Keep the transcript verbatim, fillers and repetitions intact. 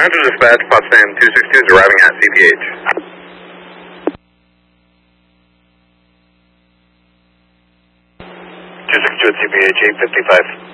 Central Dispatch, Potsdam two six two is arriving at C P H. two six two at C P H, eight fifty-five.